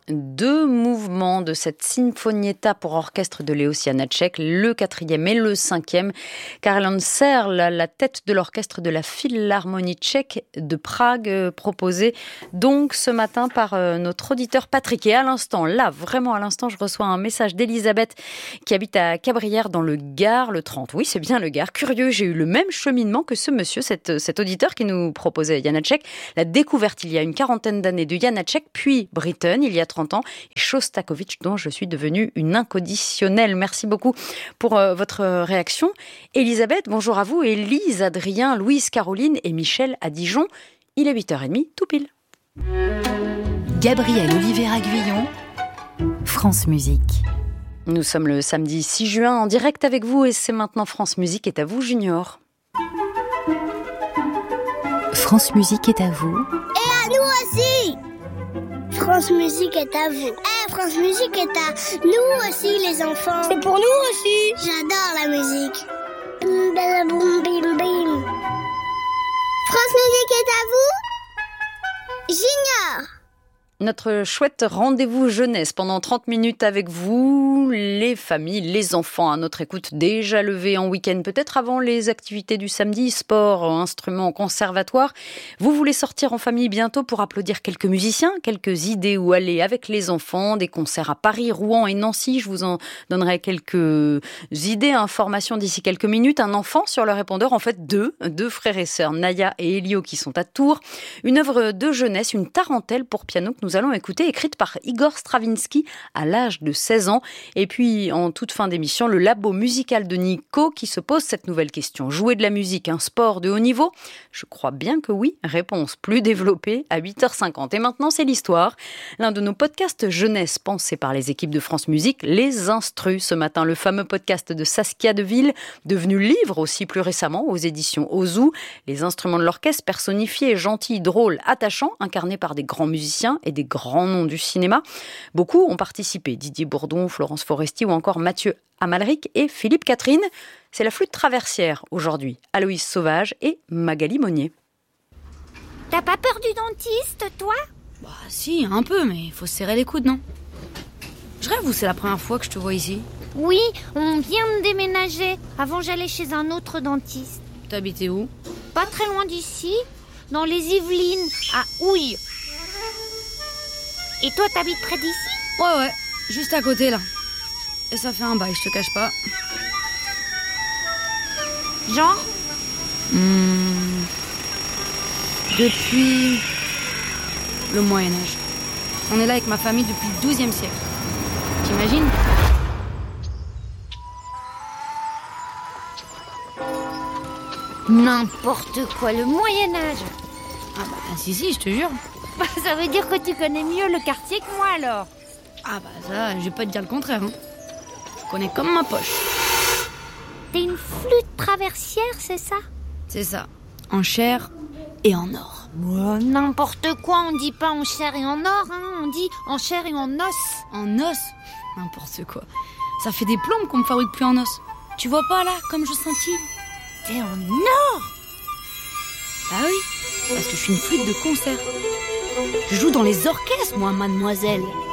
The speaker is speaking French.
2 mouvements de cette Sinfonietta pour orchestre de Leos Janáček, le 4e et le 5e, car elle enserre la tête de l'orchestre de la Philharmonie tchèque de Prague, proposé donc ce matin par notre auditeur Patrick. Et à l'instant, vraiment à l'instant, je reçois un message d'Elisabeth qui habite à Cabrières dans le Gard, le 30. Oui, c'est bien le Gard. Curieux, j'ai eu le même cheminement que ce monsieur, cet auditeur qui nous proposait Janáček. La découverte il y a une quarantaine d'années de Janáček, puis Britten il y a 30 ans, et Shostakovich dont je suis devenue une inconditionnelle. Merci beaucoup pour votre réaction. Elisabeth, bonjour à vous. Élise, Adrien, Louise, Caroline et Michel à Dijon. Il est 8h30, tout pile. Gabriel Oliveira-Guillon, France Musique. Nous sommes le samedi 6 juin en direct avec vous et c'est maintenant France Musique est à vous, Junior. France Musique est à vous. Et à nous aussi. France Musique est à vous. France Musique est à nous aussi, les enfants. C'est pour nous aussi. J'adore la musique. Bim, bim, bim, bim, bim. France Musique est à vous. Junior. Notre chouette rendez-vous jeunesse pendant 30 minutes avec vous, les familles, les enfants à notre écoute, déjà levés en week-end, peut-être avant les activités du samedi, sport, instruments, conservatoire. Vous voulez sortir en famille bientôt pour applaudir quelques musiciens, quelques idées où aller avec les enfants, des concerts à Paris, Rouen et Nancy. Je vous en donnerai quelques idées, informations d'ici quelques minutes. Un enfant sur le répondeur, en fait deux frères et sœurs, Naya et Elio, qui sont à Tours. Une œuvre de jeunesse, une tarentelle pour piano que nous allons écouter, écrite par Igor Stravinsky à l'âge de 16 ans. Et puis, en toute fin d'émission, le labo musical de Nico qui se pose cette nouvelle question. Jouer de la musique, un sport de haut niveau ? Je crois bien que oui. Réponse plus développée à 8h50. Et maintenant, c'est l'histoire. L'un de nos podcasts jeunesse pensés par les équipes de France Musique, Les Instrus. Ce matin, le fameux podcast de Saskia Deville, devenu livre aussi plus récemment aux éditions Ozu. Les instruments de l'orchestre personnifiés, gentils, drôles, attachants, incarnés par des grands musiciens et des grands noms du cinéma. Beaucoup ont participé. Didier Bourdon, Florence Foresti ou encore Mathieu Amalric et Philippe Catherine. C'est la flûte traversière aujourd'hui. Aloïs Sauvage et Magali Monnier. T'as pas peur du dentiste, toi ? Bah si, un peu, mais il faut se serrer les coudes, non ? Je rêve ou c'est la première fois que je te vois ici ? Oui, on vient de déménager. Avant, j'allais chez un autre dentiste. T'habitais où ? Pas très loin d'ici, dans les Yvelines, à Houille. Et toi, t'habites près d'ici ? Ouais, juste à côté, là. Et ça fait un bail, je te cache pas. Genre ? Depuis le Moyen-Âge. On est là avec ma famille depuis le XIIe siècle. T'imagines ? N'importe quoi, le Moyen-Âge. Ah bah si, je te jure. Bah, ça veut dire que tu connais mieux le quartier que moi, alors. Ah bah ça, je vais pas te dire le contraire, hein. Je connais comme ma poche. T'es une flûte traversière, c'est ça ? C'est ça, en chair et en or. Oh, n'importe quoi, on dit pas en chair et en or, hein. On dit en chair et en os. En os ? N'importe quoi. Ça fait des plombes qu'on me fabrique plus en os. Tu vois pas là, comme je scintille ? T'es en or ? Bah oui, parce que je suis une flûte de concert. Je joue dans les orchestres, moi, mademoiselle.